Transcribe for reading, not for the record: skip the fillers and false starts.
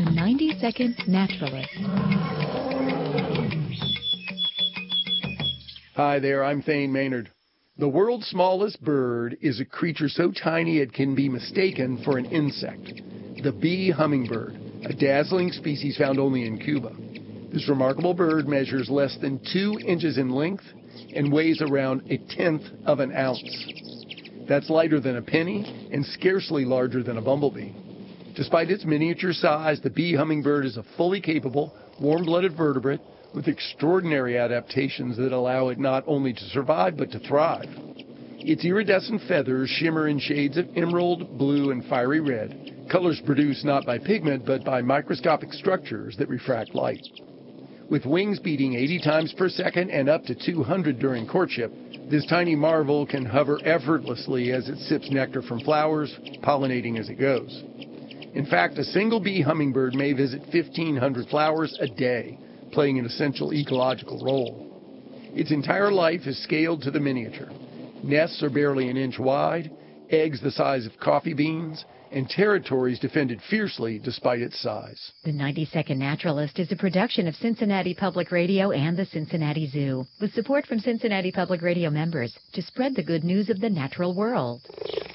90-second naturalist. Hi there, I'm Thane Maynard. The world's smallest bird is a creature so tiny it can be mistaken for an insect. The bee hummingbird, a dazzling species found only in Cuba. This remarkable bird measures less than 2 inches in length and weighs around 1/10 of an ounce. That's lighter than a penny and scarcely larger than a bumblebee. Despite its miniature size, the bee hummingbird is a fully capable, warm-blooded vertebrate with extraordinary adaptations that allow it not only to survive but to thrive. Its iridescent feathers shimmer in shades of emerald, blue, and fiery red, colors produced not by pigment but by microscopic structures that refract light. With wings beating 80 times per second and up to 200 during courtship, this tiny marvel can hover effortlessly as it sips nectar from flowers, pollinating as it goes. In fact, a single bee hummingbird may visit 1,500 flowers a day, playing an essential ecological role. Its entire life is scaled to the miniature. Nests are barely an inch wide, eggs the size of coffee beans, and territories defended fiercely despite its size. The 90-Second Naturalist is a production of Cincinnati Public Radio and the Cincinnati Zoo, with support from Cincinnati Public Radio members to spread the good news of the natural world.